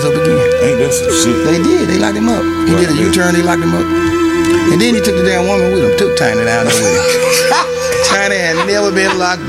up again. Ain't that some shit? They did. They locked him up. He did a U-turn. They locked him up. And then he took the damn woman with him. Took Tiny down there with him. Tiny had never been locked